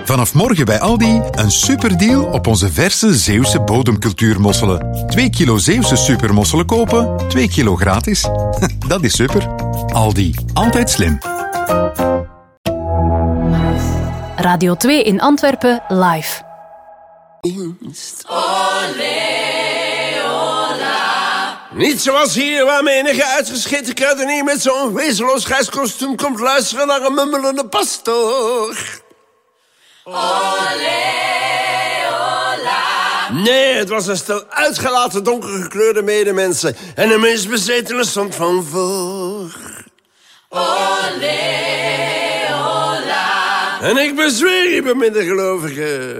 Vanaf morgen bij Aldi een superdeal op onze verse Zeeuwse bodemcultuurmosselen. 2 kilo Zeeuwse supermosselen kopen, 2 kilo gratis. Dat is super. Aldi, altijd slim. Radio 2 in Antwerpen, live. Niet zoals hier, waar menige uitgescheten kruidenier met zo'n wezenloos grijskostuum komt luisteren naar een mummelende pastoor. Nee, het was een stel uitgelaten donkergekleurde medemensen. En de meest bezetene stond van voor. En ik bezweer je, beminde gelovigen,